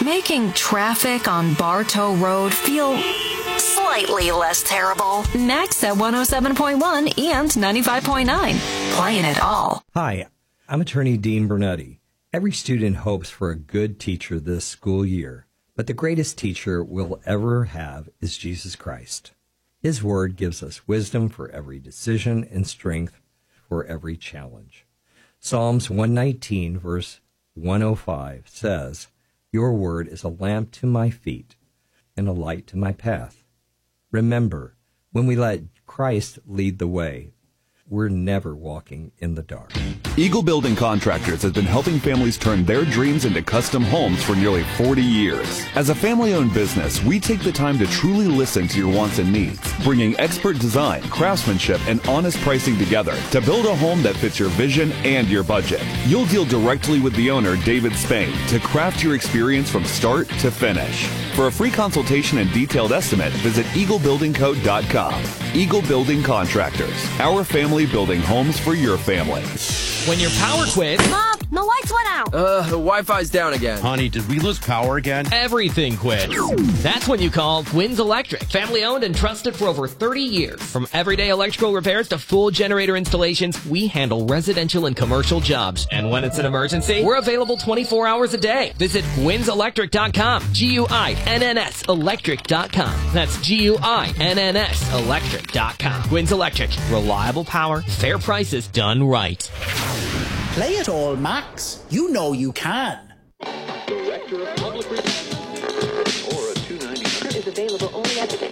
making traffic on Bartow Road feel slightly less terrible. Next at 107.1 and 95.9. Playing it all. Hi, I'm attorney Dean Bernetti. Every student hopes for a good teacher this school year, but the greatest teacher we'll ever have is Jesus Christ. His word gives us wisdom for every decision and strength for every challenge. Psalms 119, verse 105 says, "Your word is a lamp to my feet and a light to my path." Remember, when we let Christ lead the way, we're never walking in the dark. Eagle Building Contractors has been helping families turn their dreams into custom homes for nearly 40 years. As a family-owned business, we take the time to truly listen to your wants and needs, bringing expert design, craftsmanship, and honest pricing together to build a home that fits your vision and your budget. You'll deal directly with the owner, David Spain, to craft your experience from start to finish. For a free consultation and detailed estimate, visit eaglebuildingco.com. Eagle Building Contractors, our family building homes for your family. When your power quits... Mom, the lights went out. The Wi-Fi's down again. Honey, did we lose power again? Everything quits. That's when you call Gwyn's Electric. Family owned and trusted for over 30 years. From everyday electrical repairs to full generator installations, we handle residential and commercial jobs. And when it's an emergency, we're available 24 hours a day. Visit Gwyn'sElectric.com. G-U-I-N-N-S Electric.com. That's G-U-I-N-N-S Electric.com. Gwyn's Electric. Reliable power, fair prices done right. Play it all, Max. You know you can. Director of Public Relations or a 290 is available only at the